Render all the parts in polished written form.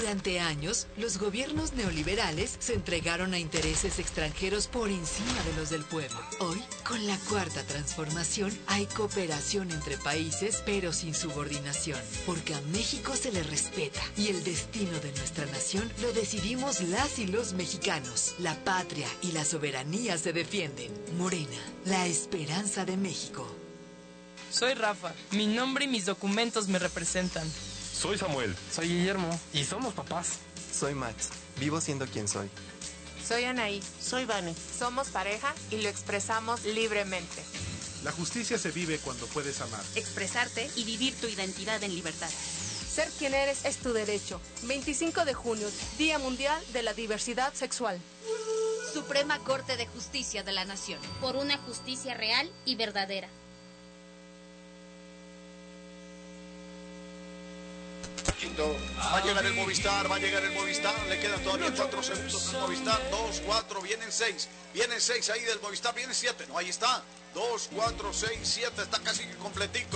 Durante años, los gobiernos neoliberales se entregaron a intereses extranjeros por encima de los del pueblo. Hoy, con la Cuarta Transformación, hay cooperación entre países, pero sin subordinación, porque a México se le respeta y el destino de nuestra nación lo decidimos las y los mexicanos. La patria y la soberanía se defienden. Morena, la esperanza de México. Soy Rafa. Mi nombre y mis documentos me representan. Soy Samuel. Soy Guillermo. Y somos papás. Soy Max. Vivo siendo quien soy. Soy Anaí. Soy Vane. Somos pareja y lo expresamos libremente. La justicia se vive cuando puedes amar. Expresarte y vivir tu identidad en libertad. Ser quien eres es tu derecho. 25 de junio, Día Mundial de la Diversidad Sexual. Suprema Corte de Justicia de la Nación. Por una justicia real y verdadera. Va a llegar el Movistar, le quedan todavía 4 segundos al Movistar, 2, 4, vienen 6 ahí del Movistar, vienen 7, no, ahí está, 2, 4, 6, 7, está casi completico.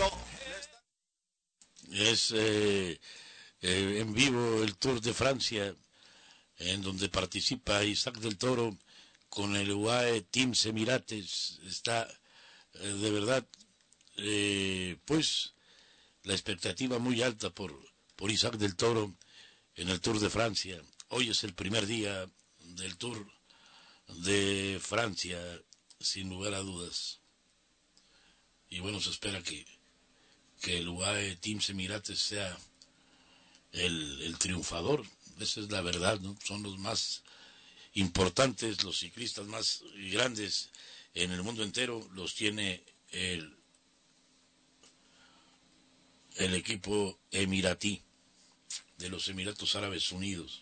Es en vivo el Tour de Francia, en donde participa Isaac del Toro con el UAE Team Emirates. Está de verdad, pues, la expectativa muy alta por Isaac del Toro en el Tour de Francia. Hoy es el primer día del Tour de Francia, sin lugar a dudas. Y bueno, se espera que el UAE Team Emirates sea el triunfador. Esa es la verdad, ¿no? Son los más importantes, los ciclistas más grandes en el mundo entero, los tiene el equipo emiratí de los Emiratos Árabes Unidos.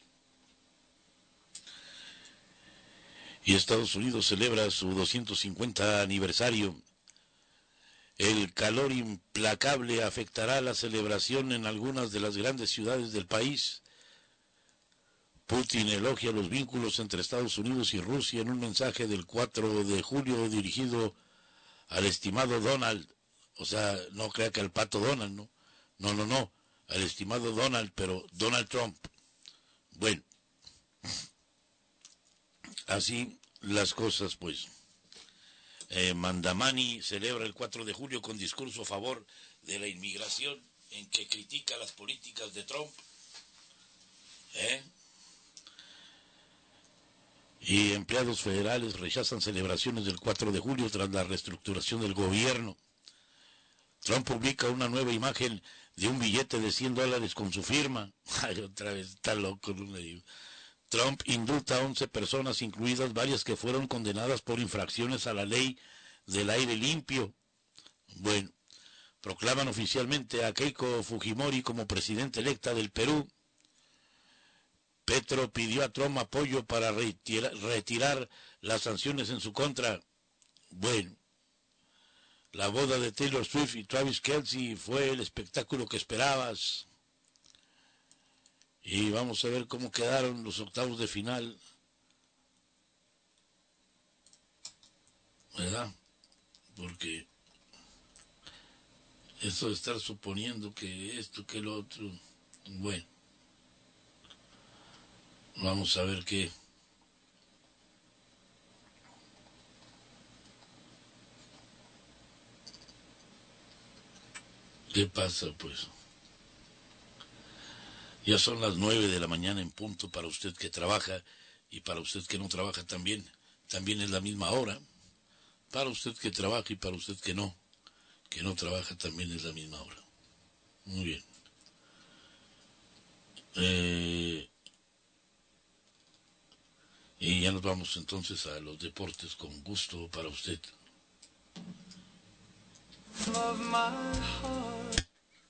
Y Estados Unidos celebra su 250 aniversario. El calor implacable afectará la celebración en algunas de las grandes ciudades del país. Putin elogia los vínculos entre Estados Unidos y Rusia en un mensaje del 4 de julio dirigido al estimado Donald. O sea, no crea que al pato Donald, ¿no? No, al estimado Donald, pero Donald Trump. Bueno, así las cosas, pues. Mandamani celebra el 4 de julio con discurso a favor de la inmigración, en que critica las políticas de Trump. Y empleados federales rechazan celebraciones del 4 de julio tras la reestructuración del gobierno. Trump publica una nueva imagen de un billete de $100 con su firma. Ay, otra vez, está loco, no le digo. Trump indulta a 11 personas, incluidas varias que fueron condenadas por infracciones a la ley del aire limpio. Bueno, proclaman oficialmente a Keiko Fujimori como presidenta electa del Perú. Petro pidió a Trump apoyo para retirar las sanciones en su contra. Bueno. La boda de Taylor Swift y Travis Kelce fue el espectáculo que esperabas. Y vamos a ver cómo quedaron los octavos de final. ¿Verdad? Porque eso de estar suponiendo que esto, que lo otro... Bueno. Vamos a ver qué pasa, pues. Ya son las 9 de la mañana en punto para usted que trabaja, y para usted que no trabaja también es la misma hora. Para usted que trabaja y para usted que no trabaja también es la misma hora. Muy bien. Y ya nos vamos entonces a los deportes con gusto para usted. Of my heart.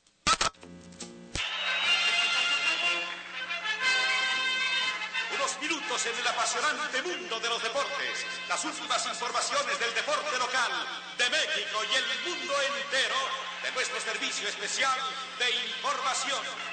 Unos minutos en el apasionante mundo de los deportes. Las últimas informaciones del deporte local, de México y el mundo entero, de nuestro servicio especial de información.